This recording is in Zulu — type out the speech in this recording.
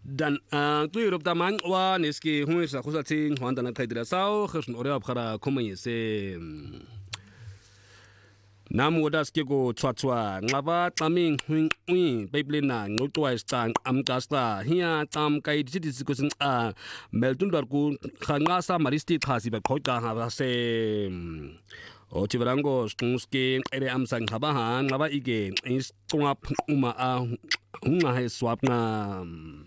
Dan tuirop taman wa neski huisa khusating hwanda na khaidira sao khashn ore abkhara khumye se nam wodas ke go chwachwa ngaba taming hui pipeline ngotwa istan amkasta hiya tam kai diti ko sin meltun dar ku khanga sa maristi khasi ba khoita ha se o chivarango stunski ere amsang habahan ngaba ige is tungap uma unga he swapna